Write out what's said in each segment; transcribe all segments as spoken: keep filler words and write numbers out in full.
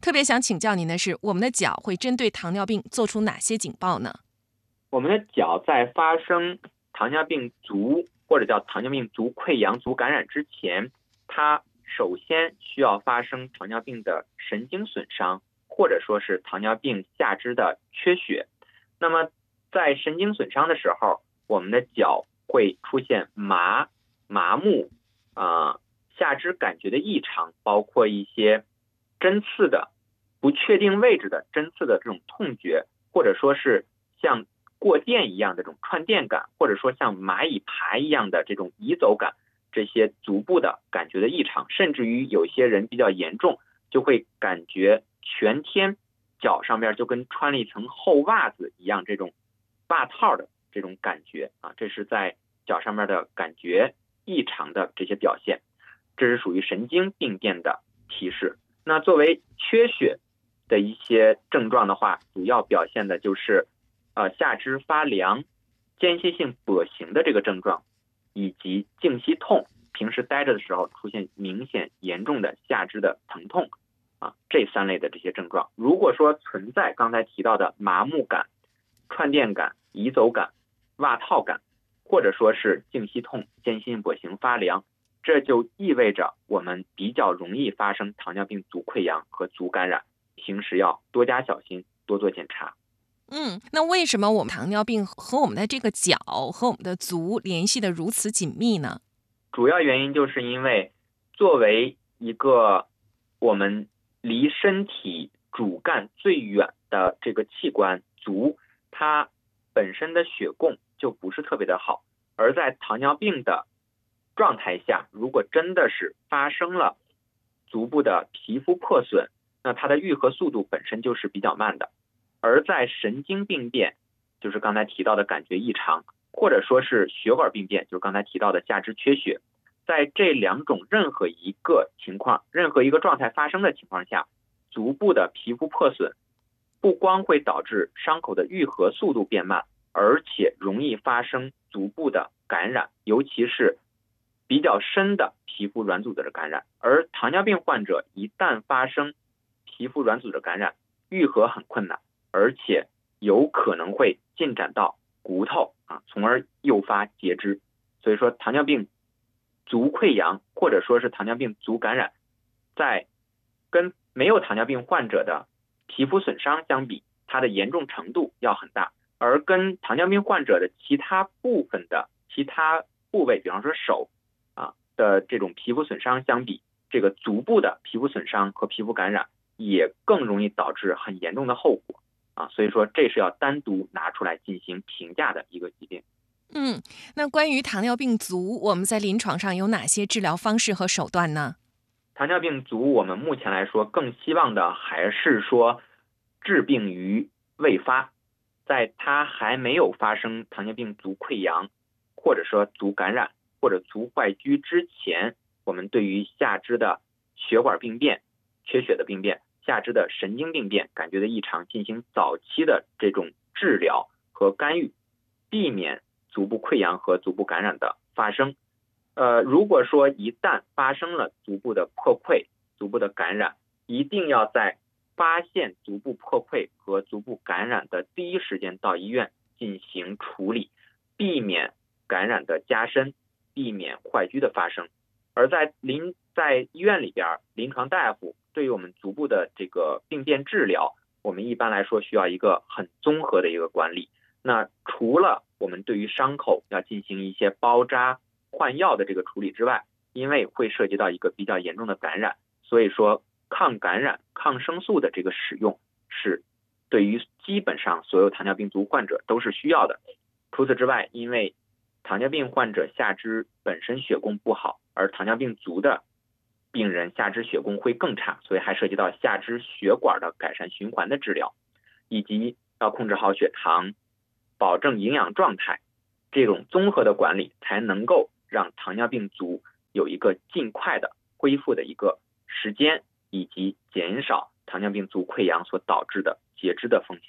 特别想请教您的是，我们的脚会针对糖尿病做出哪些警报呢？ 我们的脚在发生糖尿病足或者叫糖尿病足溃疡、足感染之前，它首先需要发生糖尿病的神经损伤，或者说是糖尿病下肢的缺血。那么在神经损伤的时候，我们的脚会出现麻、麻木、呃、下肢感觉的异常，包括一些针刺的不确定位置的针刺的这种痛觉，或者说是像过电一样的这种串电感，或者说像蚂蚁爬一样的这种移走感，这些足部的感觉的异常，甚至于有些人比较严重，就会感觉全天脚上边就跟穿了一层厚袜子一样，这种袜套的这种感觉啊，这是在脚上面的感觉异常的这些表现，这是属于神经病变的提示。那作为缺血的一些症状的话，主要表现的就是呃下肢发凉、间歇性跛行的这个症状，以及静息痛，平时待着的时候出现明显严重的下肢的疼痛啊，这三类的这些症状。如果说存在刚才提到的麻木感、串电感、移走感、袜套感，或者说是静息痛、间歇性跛行、发凉，这就意味着我们比较容易发生糖尿病足溃疡和足感染，平时要多加小心，多做检查。 嗯，那为什么我们糖尿病和我们的这个脚和我们的足联系的如此紧密呢？ 主要原因就是因为作为一个我们离身体主干最远的这个器官足，它本身的血供就不是特别的好，而在糖尿病的状态下，如果真的是发生了足部的皮肤破损，那它的愈合速度本身就是比较慢的。而在神经病变，就是刚才提到的感觉异常，或者说是血管病变，就是刚才提到的下肢缺血，在这两种任何一个情况、任何一个状态发生的情况下，足部的皮肤破损不光会导致伤口的愈合速度变慢，而且容易发生足部的感染，尤其是比较深的皮肤软组织的感染。而糖尿病患者一旦发生皮肤软组织感染，愈合很困难，而且有可能会进展到骨头啊，从而诱发截肢。所以说糖尿病足溃疡或者说是糖尿病足感染，在跟没有糖尿病患者的皮肤损伤相比，它的严重程度要很大，而跟糖尿病患者的其他部分的其他部位，比方说手啊的这种皮肤损伤相比，这个足部的皮肤损伤和皮肤感染也更容易导致很严重的后果啊，所以说这是要单独拿出来进行评价的一个疾病。 嗯，那关于糖尿病足，我们在临床上有哪些治疗方式和手段呢？ 糖尿病足，我们目前来说更希望的还是说治病于未发，在它还没有发生糖尿病足溃疡，或者说足感染或者足坏疽之前，我们对于下肢的血管病变、缺血的病变、下肢的神经病变、感觉的异常进行早期的这种治疗和干预，避免足部溃疡和足部感染的发生。呃，如果说一旦发生了足部的破溃、足部的感染，一定要在发现足部破溃和足部感染的第一时间到医院进行处理，避免感染的加深，避免坏疽的发生。而在临在医院里边，临床大夫对于我们足部的这个病变治疗，我们一般来说需要一个很综合的一个管理。那除了我们对于伤口要进行一些包扎、换药的这个处理之外，因为会涉及到一个比较严重的感染，所以说抗感染抗生素的这个使用是对于基本上所有糖尿病足患者都是需要的。除此之外，因为糖尿病患者下肢本身血供不好，而糖尿病足的病人下肢血供会更差，所以还涉及到下肢血管的改善循环的治疗，以及要控制好血糖，保证营养状态，这种综合的管理才能够让糖尿病足有一个尽快的恢复的一个时间，以及减少糖尿病足溃疡所导致的截肢的风险。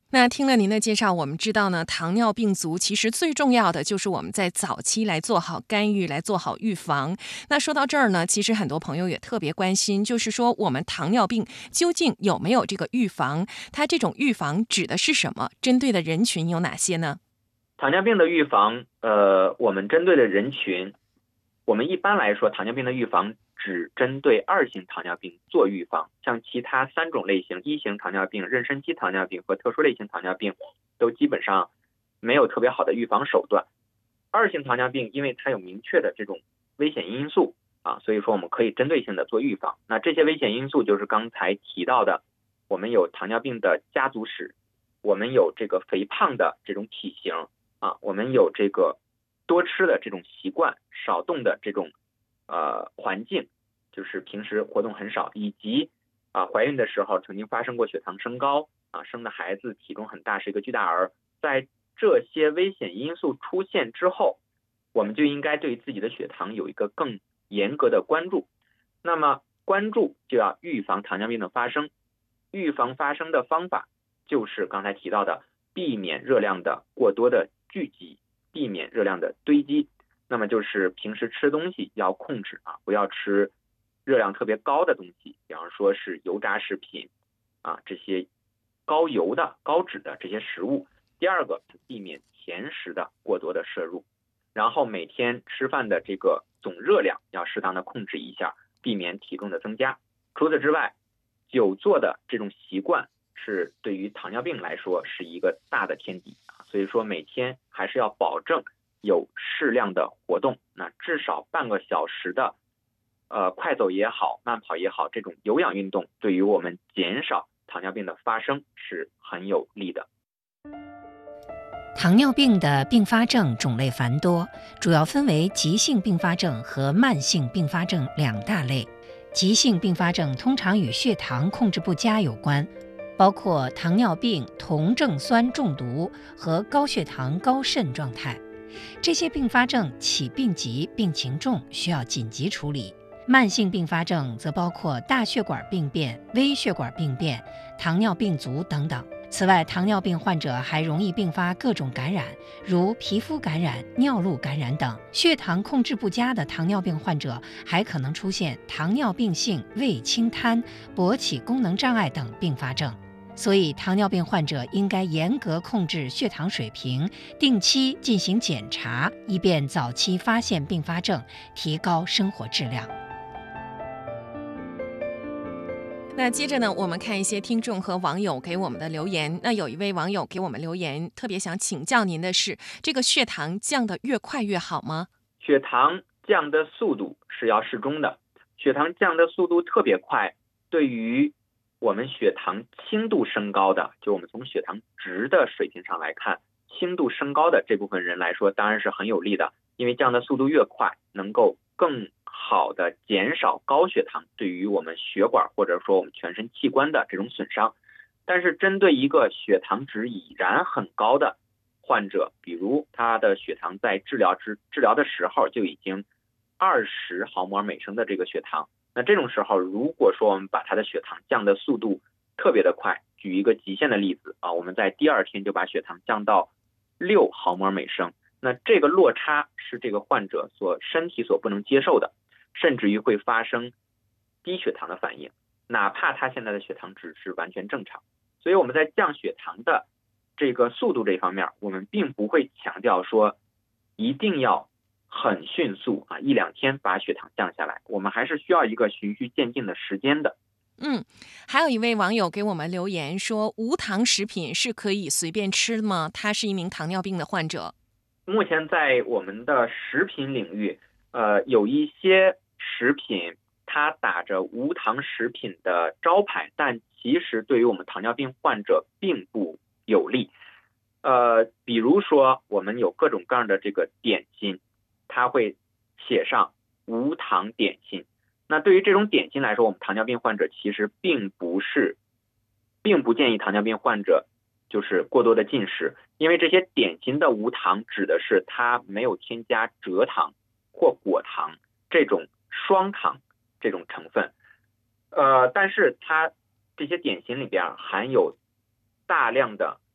那听了您的介绍，我们知道呢，糖尿病足其实最重要的就是我们在早期来做好干预，来做好预防。那说到这儿呢，其实很多朋友也特别关心，就是说我们糖尿病究竟有没有这个预防？它这种预防指的是什么？针对的人群有哪些呢？ 糖尿病的预防，呃，我们针对的人群，我们一般来说，糖尿病的预防只针对二型糖尿病做预防，像其他三种类型，一型糖尿病、妊娠期糖尿病和特殊类型糖尿病，都基本上没有特别好的预防手段。二型糖尿病因为它有明确的这种危险因素啊，所以说我们可以针对性的做预防。那这些危险因素就是刚才提到的，我们有糖尿病的家族史，我们有这个肥胖的这种体型啊，我们有这个多吃的这种习惯，少动的这种呃环境，就是平时活动很少，以及啊怀孕的时候曾经发生过血糖升高啊，生的孩子体重很大，是一个巨大儿。在这些危险因素出现之后，我们就应该对自己的血糖有一个更严格的关注。那么关注就要预防糖尿病的发生，预防发生的方法就是刚才提到的，避免热量的过多的聚集，避免热量的堆积。那么就是平时吃东西要控制啊，不要吃热量特别高的东西，比方说是油炸食品啊，这些高油的、高脂的这些食物。第二个，避免甜食的过多的摄入，然后每天吃饭的这个总热量要适当的控制一下，避免体重的增加。除此之外，久坐的这种习惯是对于糖尿病来说是一个大的天敌，所以说每天还是要保证有适量的活动，那至少半个小时的呃快走也好，慢跑也好，这种有氧运动对于我们减少糖尿病的发生是很有利的。 糖尿病的并发症种类繁多，主要分为急性并发症和慢性并发症两大类。急性并发症通常与血糖控制不佳有关，包括糖尿病酮症酸中毒和高血糖高渗状态。这些并发症起病急，病情重，需要紧急处理。慢性并发症则包括大血管病变、微血管病变、糖尿病足等等。此外，糖尿病患者还容易并发各种感染，如皮肤感染、尿路感染等。血糖控制不佳的糖尿病患者还可能出现糖尿病性胃清瘫、勃起功能障碍等并发症。所以，糖尿病患者应该严格控制血糖水平，定期进行检查，以便早期发现并发症，提高生活质量。 那接着呢，我们看一些听众和网友给我们的留言。那有一位网友给我们留言，特别想请教您的是，这个血糖降得越快越好吗？ 血糖降的速度是要适中的，血糖降的速度特别快，对于我们血糖轻度升高的，就我们从血糖值的水平上来看，轻度升高的这部分人来说，当然是很有利的，因为降的速度越快，能够更好的减少高血糖对于我们血管或者说我们全身器官的这种损伤。但是针对一个血糖值已然很高的患者，比如他的血糖在治疗治治疗的时候就已经二十毫摩尔每升的这个血糖，那这种时候如果说我们把他的血糖降的速度特别的快，举一个极限的例子啊，我们在第二天就把血糖降到六毫摩尔每升，那这个落差是这个患者所身体所不能接受的，甚至于会发生低血糖的反应，哪怕他现在的血糖值是完全正常。所以我们在降血糖的这个速度这方面，我们并不会强调说一定要很迅速啊，一两天把血糖降下来，我们还是需要一个循序渐进的时间的。 嗯，还有一位网友给我们留言说，无糖食品是可以随便吃吗？他是一名糖尿病的患者。 目前在我们的食品领域，呃，有一些食品它打着无糖食品的招牌，但其实对于我们糖尿病患者并不有利。呃，比如说我们有各种各样的这个点心，它会写上无糖点心。那对于这种点心来说，我们糖尿病患者其实并不是，并不建议糖尿病患者就是过多的进食，因为这些点心的无糖指的是它没有添加蔗糖或果糖这种双糖这种成分，呃，但是它这些点心里边含有大量的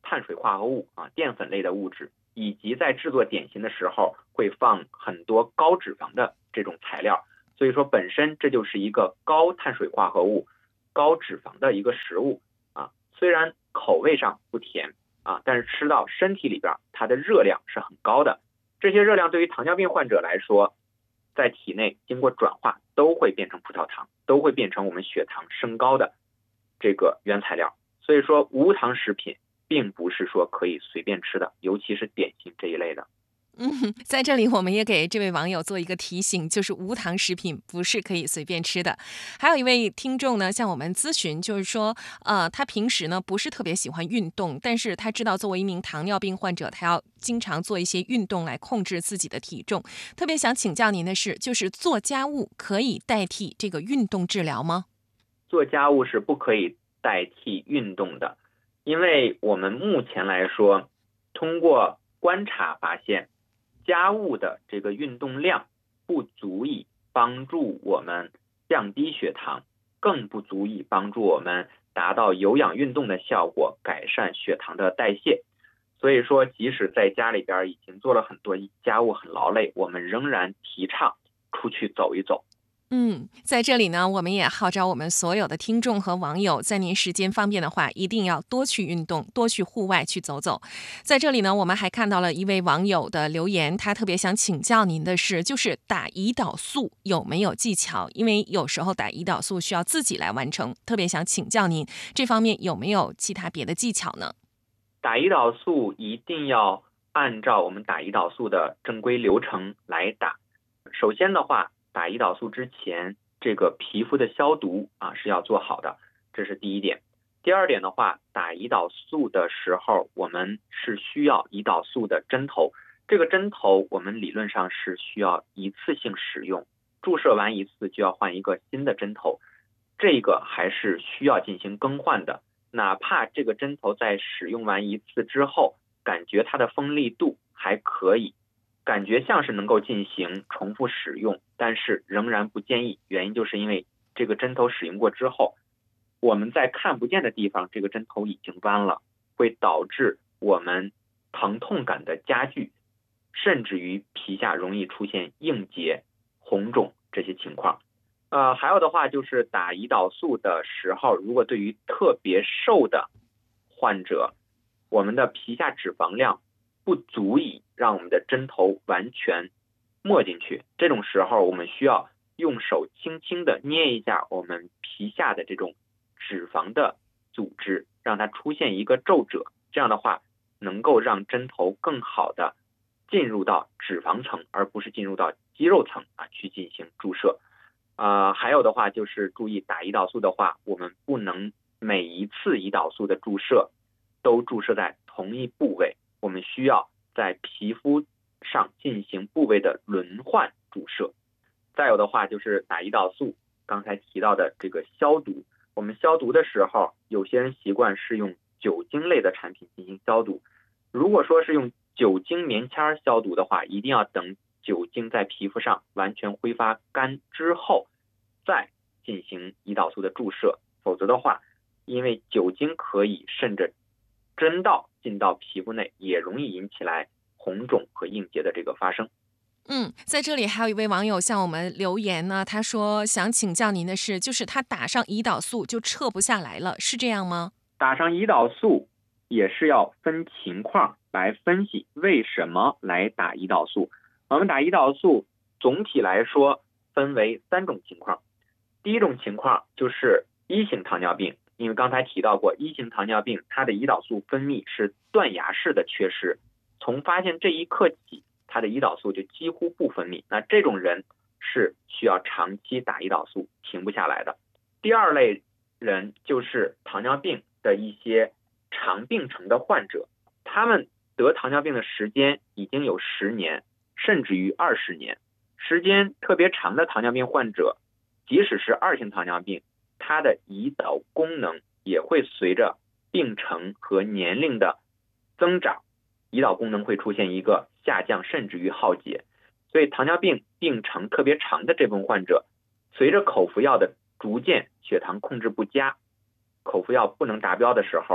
碳水化合物啊、淀粉类的物质，以及在制作点心的时候会放很多高脂肪的这种材料，所以说本身这就是一个高碳水化合物、高脂肪的一个食物啊。虽然口味上不甜啊，但是吃到身体里边它的热量是很高的。这些热量对于糖尿病患者来说，在体内经过转化都会变成葡萄糖，都会变成我们血糖升高的这个原材料。所以说无糖食品并不是说可以随便吃的，尤其是点心这一类的。 嗯，在这里我们也给这位网友做一个提醒，就是无糖食品不是可以随便吃的。还有一位听众呢向我们咨询，就是说呃，他平时呢不是特别喜欢运动，但是他知道作为一名糖尿病患者，他要经常做一些运动来控制自己的体重。特别想请教您的是，就是做家务可以代替这个运动治疗吗？ 做家务是不可以代替运动的，因为我们目前来说，通过观察发现，家务的这个运动量不足以帮助我们降低血糖，更不足以帮助我们达到有氧运动的效果，改善血糖的代谢。所以说即使在家里边已经做了很多家务很劳累，我们仍然提倡出去走一走。 嗯，在这里呢，我们也号召我们所有的听众和网友，在您时间方便的话，一定要多去运动，多去户外去走走。在这里呢，我们还看到了一位网友的留言，他特别想请教您的是，就是打胰岛素有没有技巧？因为有时候打胰岛素需要自己来完成，特别想请教您这方面有没有其他别的技巧呢？ 打胰岛素一定要按照我们打胰岛素的正规流程来打。首先的话，打胰岛素之前，这个皮肤的消毒啊是要做好的，这是第一点。第二点的话，打胰岛素的时候，我们是需要胰岛素的针头，这个针头我们理论上是需要一次性使用，注射完一次就要换一个新的针头，这个还是需要进行更换的。哪怕这个针头在使用完一次之后，感觉它的锋利度还可以，感觉像是能够进行重复使用，但是仍然不建议。原因就是因为这个针头使用过之后，我们在看不见的地方这个针头已经弯了，会导致我们疼痛感的加剧，甚至于皮下容易出现硬结、红肿这些情况。呃，还有的话就是打胰岛素的时候，如果对于特别瘦的患者，我们的皮下脂肪量不足以让我们的针头完全没进去，这种时候我们需要用手轻轻的捏一下我们皮下的这种脂肪的组织，让它出现一个皱褶，这样的话能够让针头更好的进入到脂肪层，而不是进入到肌肉层啊去进行注射。呃，还有的话就是注意打胰岛素的话，我们不能每一次胰岛素的注射都注射在同一部位，我们需要在皮肤上进行部位的轮换注射。再有的话就是打胰岛素刚才提到的这个消毒，我们消毒的时候，有些人习惯是用酒精类的产品进行消毒，如果说是用酒精棉签消毒的话，一定要等酒精在皮肤上完全挥发干之后再进行胰岛素的注射，否则的话，因为酒精可以顺着针道进到皮肤内，也容易引起来红肿和硬结的这个发生。 嗯，在这里还有一位网友向我们留言呢，他说想请教您的是，就是他打上胰岛素就撤不下来了，是这样吗？ 打上胰岛素也是要分情况来分析为什么来打胰岛素。我们打胰岛素总体来说分为三种情况。第一种情况就是一型糖尿病，因为刚才提到过，一型糖尿病它的胰岛素分泌是断崖式的缺失，从发现这一刻起，它的胰岛素就几乎不分泌，那这种人是需要长期打胰岛素停不下来的。第二类人就是糖尿病的一些长病程的患者，他们得糖尿病的时间已经有十年甚至于二十年，时间特别长的糖尿病患者，即使是二型糖尿病，它的胰岛功能也会随着病程和年龄的增长，胰岛功能会出现一个下降甚至于耗竭。所以糖尿病病程特别长的这部分患者，随着口服药的逐渐血糖控制不佳，口服药不能达标的时候，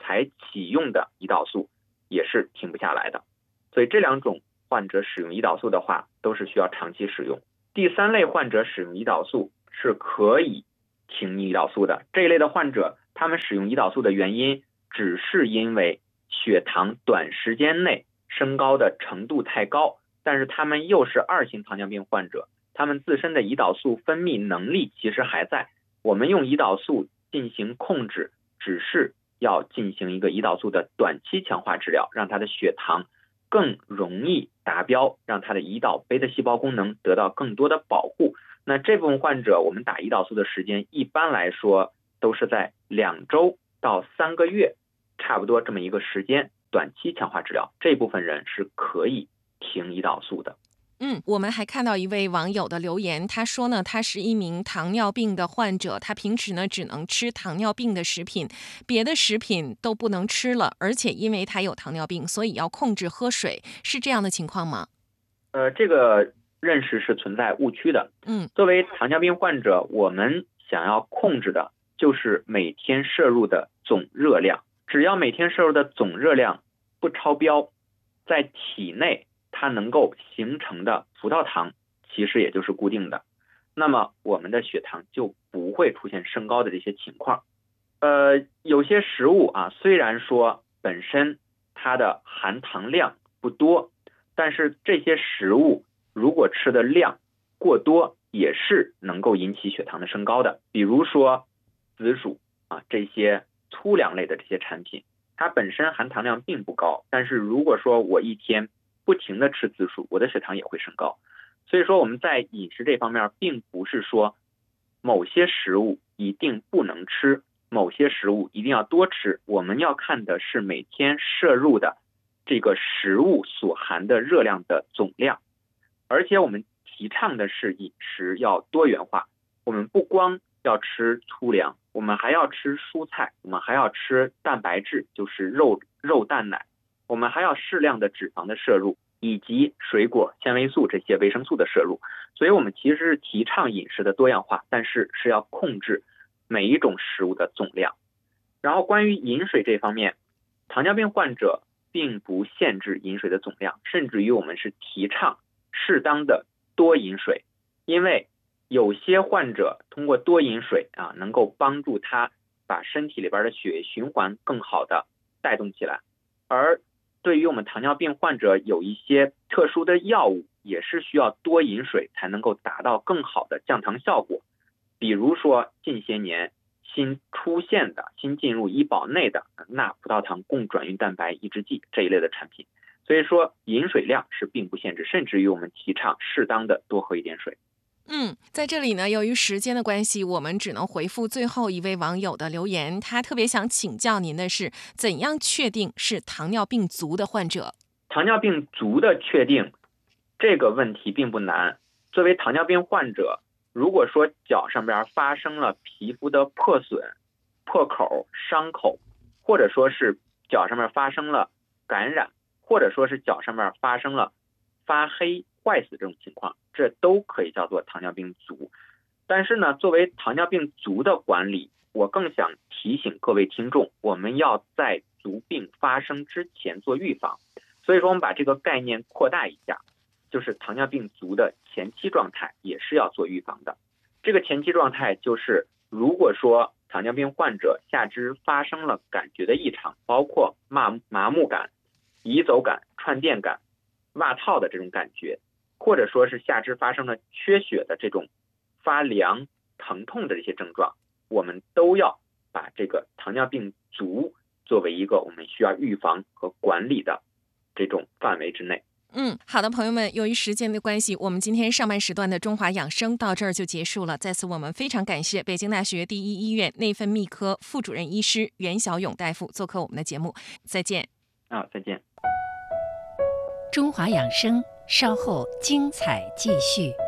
才启用的胰岛素也是停不下来的。所以这两种患者使用胰岛素的话，都是需要长期使用。第三类患者使用胰岛素是可以停胰岛素的。这一类的患者，他们使用胰岛素的原因只是因为血糖短时间内升高的程度太高，但是他们又是二型糖尿病患者，他们自身的胰岛素分泌能力其实还在，我们用胰岛素进行控制，只是要进行一个胰岛素的短期强化治疗，让他的血糖更容易达标，让他的胰岛贝塔细胞功能得到更多的保护。那这部分患者，我们打胰岛素的时间一般来说都是在两周到三个月，差不多这么一个时间，短期强化治疗，这部分人是可以停胰岛素的。 嗯，我们还看到一位网友的留言，他说呢，他是一名糖尿病的患者，他平时呢只能吃糖尿病的食品，别的食品都不能吃了，而且因为他有糖尿病，所以要控制喝水，是这样的情况吗？ 呃，这个认识是存在误区的。 嗯， 作为糖尿病患者，我们想要控制的就是每天摄入的总热量，只要每天摄入的总热量不超标，在体内它能够形成的葡萄糖其实也就是固定的，那么我们的血糖就不会出现升高的这些情况。呃，有些食物啊，虽然说本身它的含糖量不多，但是这些食物如果吃的量过多，也是能够引起血糖的升高的。比如说紫薯啊，这些粗粮类的这些产品，它本身含糖量并不高，但是如果说我一天不停的吃紫薯，我的血糖也会升高。所以说我们在饮食这方面，并不是说某些食物一定不能吃，某些食物一定要多吃，我们要看的是每天摄入的这个食物所含的热量的总量。而且我们提倡的是饮食要多元化，我们不光要吃粗粮，我们还要吃蔬菜，我们还要吃蛋白质，就是肉肉蛋奶，我们还要适量的脂肪的摄入，以及水果、纤维素这些维生素的摄入。所以我们其实是提倡饮食的多样化，但是是要控制每一种食物的总量。然后关于饮水这方面，糖尿病患者并不限制饮水的总量，甚至于我们是提倡适当的多饮水，因为有些患者通过多饮水啊，能够帮助他把身体里边的血液循环更好的带动起来。而对于我们糖尿病患者，有一些特殊的药物也是需要多饮水才能够达到更好的降糖效果。比如说近些年新出现的、新进入医保内的钠葡萄糖共转运蛋白抑制剂这一类的产品。所以说饮水量是并不限制，甚至于我们提倡适当的多喝一点水。 嗯，在这里呢，由于时间的关系，我们只能回复最后一位网友的留言。他特别想请教您的是，怎样确定是糖尿病足的患者？ 糖尿病足的确定这个问题并不难。作为糖尿病患者，如果说脚上边发生了皮肤的破损、破口、伤口，或者说是脚上面发生了感染，或者说是脚上面发生了发黑、坏死这种情况，这都可以叫做糖尿病足。但是呢，作为糖尿病足的管理，我更想提醒各位听众，我们要在足病发生之前做预防。所以说我们把这个概念扩大一下，就是糖尿病足的前期状态也是要做预防的。这个前期状态就是，如果说糖尿病患者下肢发生了感觉的异常，包括麻麻木感、移走感、串电感、袜套的这种感觉，或者说是下肢发生了缺血的这种发凉、疼痛的这些症状，我们都要把这个糖尿病足作为一个我们需要预防和管理的这种范围之内。 嗯，好的，朋友们，由于时间的关系，我们今天上半时段的中华养生到这儿就结束了。在此，我们非常感谢北京大学第一医院内分泌科副主任医师袁小勇大夫做客我们的节目。再见。 啊，再见。 中华养生，稍后精彩继续。